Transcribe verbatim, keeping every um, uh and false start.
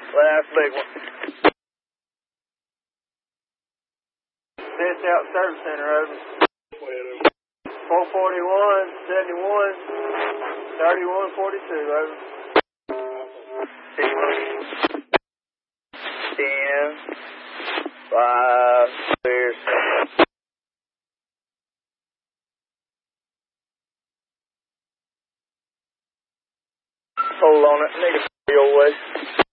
Last big one. Fish out service center, over. four forty-one, seventy-one, thirty-one forty-two, over. ten, five, clear, seven. Hold on it, need to your way.